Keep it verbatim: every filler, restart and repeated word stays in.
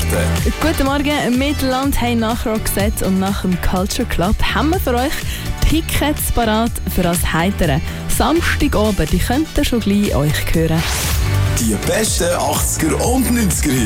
Nachrichten. Guten Morgen, mit Land hey nach Roxette und nach dem Culture Club haben wir für euch Tickets parat für das Heitere. Samstagabend, die könnt ihr schon gleich euch hören. Die besten achtziger und neunziger Hits.